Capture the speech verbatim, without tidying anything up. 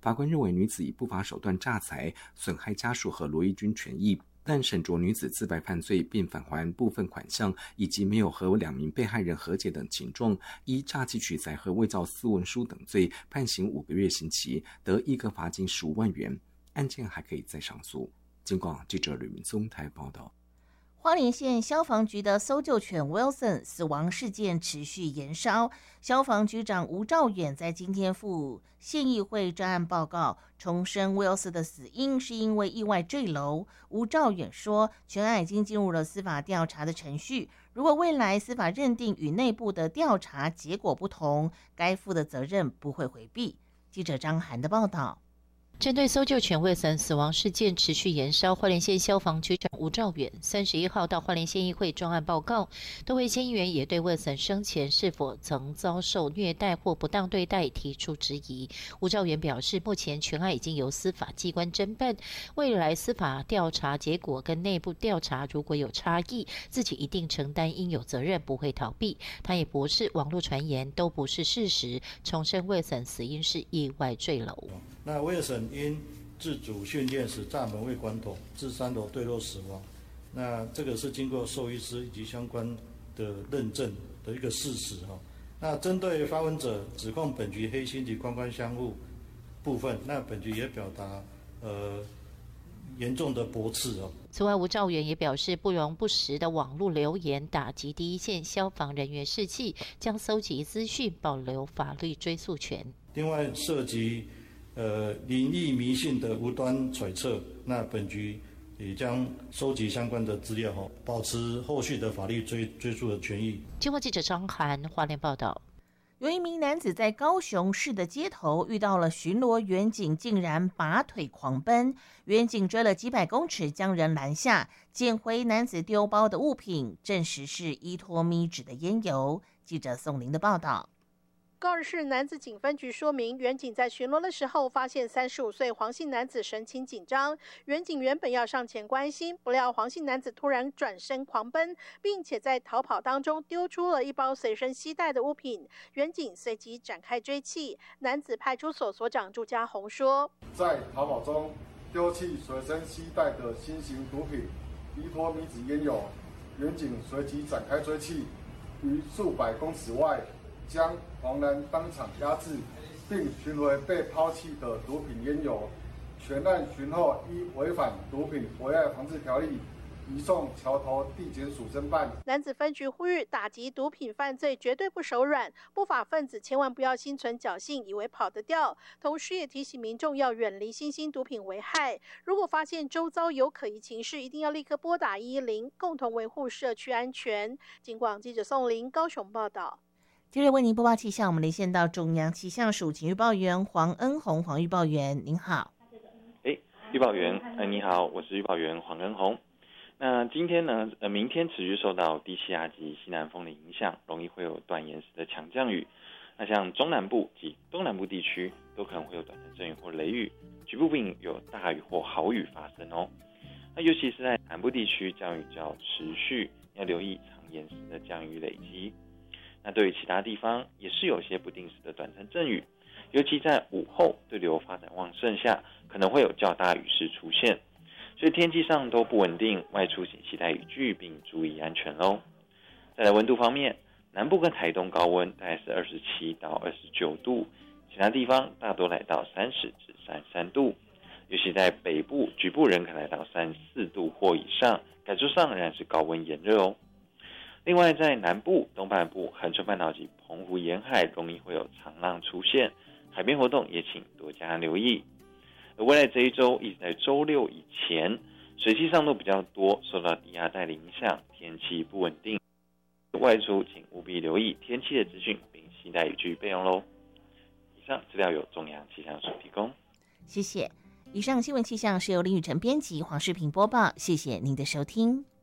法官认为女子以不法手段诈财，损害家属和罗一军权益，但审酌女子自白犯罪并返还部分款项，以及没有和两名被害人和解等情状，依诈欺取财和伪造私文书等罪，判刑五个月刑期，得一个罚金十五万元。案件还可以再上诉。经广记者吕明宗台报道。 花莲县消防局的搜救犬 Wilson 死亡事件持续延烧，消防局长吴兆远在今天赴县议会专案报告，重申 Wilson 的死因是因为意外坠楼。吴兆远说，全案已经进入了司法调查的程序，如果未来司法认定与内部的调查结果不同，该负的责任不会回避。记者张涵的报道。 针对搜救犬Wilson死亡事件持续延烧，花莲县消防局长吴兆远三十一号到花莲县议会专案报告，多位县议员也对Wilson生前是否曾遭受虐待或不当对待提出质疑。吴兆远表示，目前全案已经由司法机关侦办，未来司法调查结果跟内部调查如果有差异，自己一定承担应有责任，不会逃避。他也驳斥网络传言都不是事实，重申Wilson死因是意外坠楼。 那Wilson因自主训练时闸门未关妥，自三楼坠落死亡。那这个是经过兽医师以及相关的认证的一个事实哈。那针对发文者指控本局黑心及官官相护部分，那本局也表达呃严重的驳斥哦。 此外，吴兆远也表示，不容不实的网络留言打击第一线消防人员士气，将搜集资讯，保留法律追诉权。 另外，涉及呃灵异迷信的无端揣测，那本局也将收集相关的资料，保持后续的法律追追诉的权益。 经过记者张涵花莲报道。 有一名男子在高雄市的街头遇到了巡逻员警，竟然拔腿狂奔，员警追了几百公尺将人拦下，捡回男子丢包的物品，证实是依托咪纸的烟油。记者宋玲的报道。 高雄市男子警分局说明，员警在巡逻的时候发现三十五岁黄姓男子神情紧张，员警原本要上前关心，不料黄姓男子突然转身狂奔，并且在逃跑当中丢出了一包随身携带的物品，员警随即展开追缉。男子派出所所长朱家宏说， 在逃跑中丢弃随身携带的新型毒品依托咪纸烟油，员警随即展开追缉，于数百公尺外将黄男当场压制，并寻回被抛弃的毒品烟油。全案巡后，依违反毒品危害防治条例，移送桥头地检署侦办。 男子分局呼吁，打击毒品犯罪绝对不手软，不法分子千万不要心存侥幸，以为跑得掉。同时也提醒民众要远离新兴毒品危害。如果发现周遭有可疑情事，一定要立刻拨打一一零，共同维护社区安全。警广记者宋玲高雄报道。 接着为您播报气象，我们连线到中央气象署请预报员黄恩宏，黄预报员您好。 哎，预报员，哎，你好，我是预报员黄恩宏。那今天呢，呃，明天持续受到低气压及西南风的影响，容易会有短延时的强降雨。那像中南部及东南部地区都可能会有短暂阵雨或雷雨，局部并有大雨或豪雨发生哦。那尤其是在南部地区，降雨较持续，要留意长延时的降雨累积。那对于其他地方也是有些不定时的短暂阵雨，尤其在午后对流发展旺盛下，可能会有较大雨势出现，所以天气上都不稳定，外出请携带雨具并注意安全喽。再来温度方面，南部跟台东高温大概是二十七到二十九度，其他地方大多来到三十至三十三度，尤其在北部局部仍可来到三十四度或以上，感受上仍然是高温炎热哦。另外，在南部、东半部、恒春半岛及澎湖沿海容易会有长浪出现，海边活动也请多加留意。而未来这一周一直在周六以前，水汽上都比较多，受到低压带的影响，天气不稳定。外出请务必留意天气的资讯，并携带雨具备用喽。以上资料由中央气象署提供。 谢谢。以上新闻气象是由林雨晨编辑，黄世平播报。谢谢您的收听。